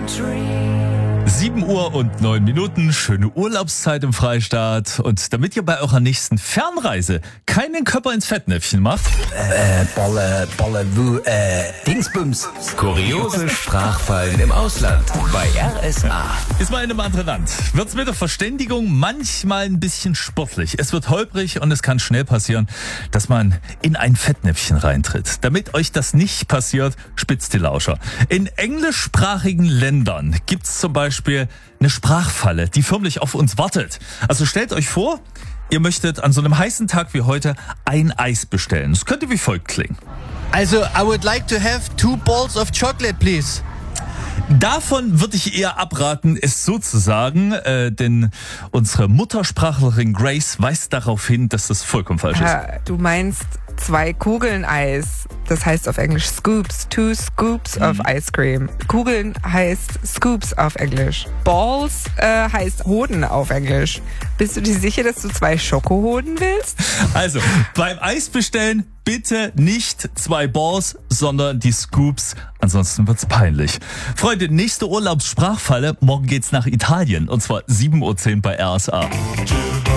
7:09. Schöne Urlaubszeit im Freistaat. Und damit ihr bei eurer nächsten Fernreise keinen Körper ins Fettnäpfchen macht, Dingsbums. Kuriose Sprachfallen im Ausland bei RSA. ist mal in einem anderen Land. Wird's mit der Verständigung manchmal ein bisschen sportlich. Es wird holprig und es kann schnell passieren, dass man in ein Fettnäpfchen reintritt. Damit euch das nicht passiert, spitzt die Lauscher. In englischsprachigen Ländern gibt's zum Beispiel eine Sprachfalle, die förmlich auf uns wartet. Also stellt euch vor, ihr möchtet an so einem heißen Tag wie heute ein Eis bestellen. Das könnte wie folgt klingen. Also, I would like to have 2 balls of chocolate, please. Davon würde ich eher abraten, es so zu sagen, denn unsere Muttersprachlerin Grace weist darauf hin, dass das vollkommen falsch ist. Du meinst 2 Kugeln Eis. Das heißt auf Englisch Scoops. 2 scoops of ice cream. Kugeln heißt Scoops auf Englisch. Balls heißt Hoden auf Englisch. Bist du dir sicher, dass du 2 Schokohoden willst? Also, beim Eis bestellen bitte nicht 2 Balls, sondern die Scoops. Ansonsten wird's peinlich. Freunde, nächste Urlaubssprachfalle. Morgen geht's nach Italien. Und zwar 7:10 bei RSA.